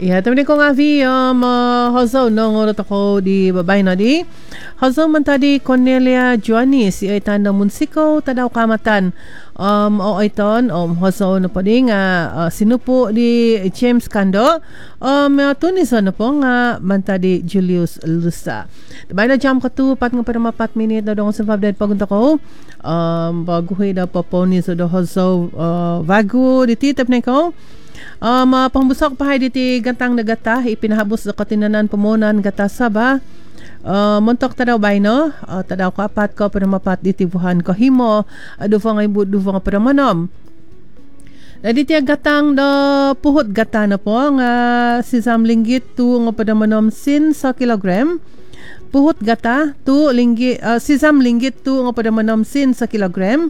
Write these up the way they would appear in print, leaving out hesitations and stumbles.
Ya, tapi ko nga vi hozo no ngorot ako di babay na di. Hozo man tadi Cornelia Joanis ay tanda munsiko tadaw kamatan. O iton hozo na po di nga sinupo di James Kando. Tunis na po nga man tadi Julius Lusa. Dabay na jam ko tu pat nga para mapat minute na dong sa pabdad pagunta ko. Baguhi da po ni so do hozo vago di titap na ko. Pambusok pahay diti gantang nagata ipinahabos sa katinanan pamunan gata saba montok tadaw bay no tadaw ko apat ko pero mapat diti buhan ko himo dufa nga ibud dufa nga pero manom na diti gatang do puhot gata na po nga sisam linggit tu nga pada manom sin sa kilogram puhot gata tu linggit sisam linggit tu nga pada manom sin sa kilogram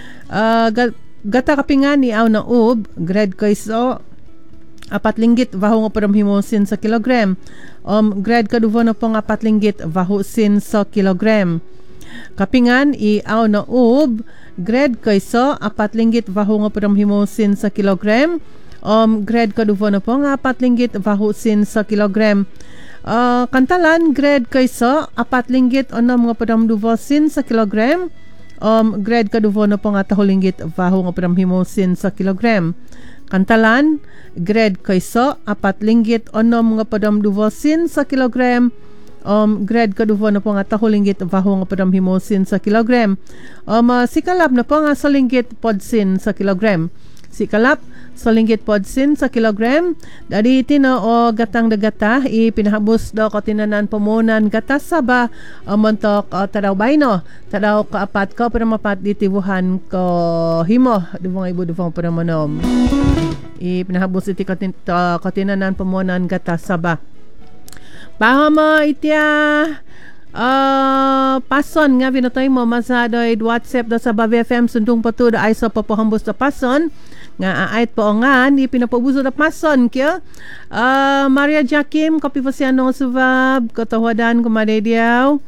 gata kapingan ni aw na ub grade ko iso 4 linggit vaho nga padam himosin sa kilogram. Grade kaduvo na po nga 4 linggit vaho sin sa kilogram. Kapingan iaw na ub grade kayso 4 linggit vaho nga padam himosin sa kilogram. Grade kaduvo na po nga 4 linggit vaho sin sa kilogram. Kantalan grade kayso 4 linggit onom nga padam duvo sin sa kilogram. Grade kaduvo na po nga 3 linggit vaho nga padam himosin sa kilogram. Kantalan, grade kayso, 4 linggit onom nga padam duvosin sa kilogram. Grade kaduvo na po nga 3 linggit vaho nga padam himosin sa kilogram. Sikalap na po nga sa linggit podsin sa kilogram. Sikalap sa linggit podsin sa kilogram. Dari tino o gatang dagata ipinahabos daw katinanan pamunan gata saba montok tadaw bayno tadaw kaapat ko pero mapat ditibuhan ko himo dubong ibu dubong pero manom ipinahabos iti katinanan pamunan gata saba bahama itya pason nga binatoy mo masadoy WhatsApp da sa Bavi FM sundong patu da ay sa papuhambos da pason nga ait po nga ni pinapabuso da pason kya Maria Jakim kapivasiano suvab katawadan kumadediaw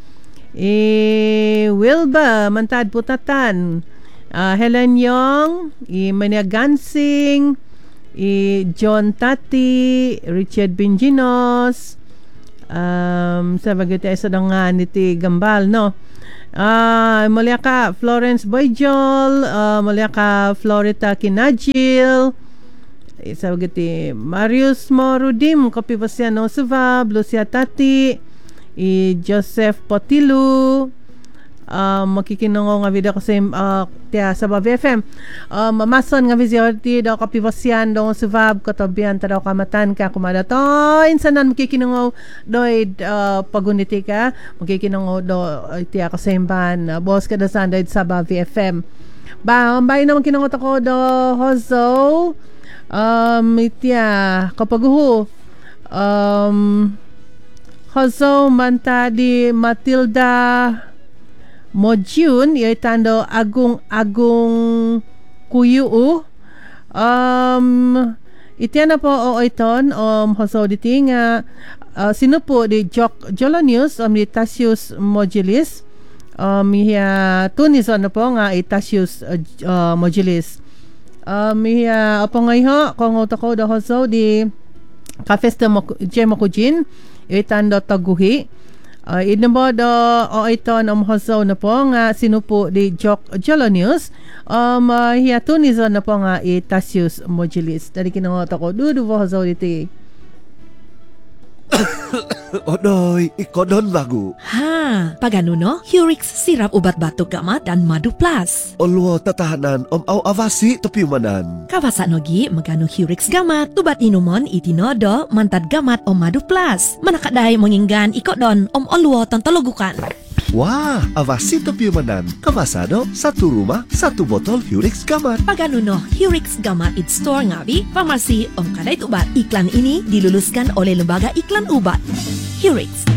Wilba mantad putatan Helen Yong Mania Gansing John Tati Richard Binginos sa bagay sa nga niti Gambal no muli ka Florence Boyjol muli ka Florita Kinajil sa bagay Marius Morudim kapivasyan no Suvab Lucia Tati Joseph Potilu makikinungo nga video kasi sa Bavi FM mamason nga visiority daw kapivasyan daw suvab katabian ta daw kamatan ka kumada to insanan makikinungo doy paguniti ka makikinungo do tiya kasemban boss ka da sanday sa Bavi FM bay naman kinungot ako do hozo itya kapaguho hozo manta di Matilda Mojun yaitando agung kuyu itiana po o iton hoso diti nga sinupo di Jolonius di Tassius Mogilis miya tunison na po nga Tassius Mogilis miya apo ngayho kung utako da hoso di Kafesta Jemokujin yaitando taguhi inamo do o iton hoso na po nga sinupo di Jolonius hiatunizon na po nga Tassius Mogilis dari kinangot ako duduvo hoso diti Odoy, ikodon lagu. Ha, pagano no? Hurix sirap ubat batuk gamat dan madu plus. Olwo tatahanan aw avasi topiumanan. Kawasa nogi magano Hurix gamat tubat inumon itinodo mantad gamat madu plus. Manakaday manginggan ikodon olwo tantologukan. Wah, avasi topiumanan. Kawasado, satu rumah, satu botol Hurix gamat. Pagano no? Hurix gamat it store ngabi, pharmacy kaday tubat. Iklan ini diluluskan oleh Lembaga Iklan Ubat. Hurix.